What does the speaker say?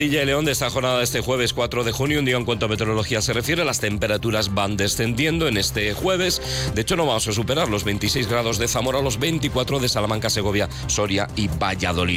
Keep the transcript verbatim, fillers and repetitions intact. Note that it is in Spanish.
Castilla y León de esta jornada de este jueves cuatro de junio, un día en cuanto a meteorología se refiere, las temperaturas van descendiendo en este jueves. De hecho, no vamos a superar los veintiséis grados de Zamora, los veinticuatro de Salamanca, Segovia, Soria y Valladolid.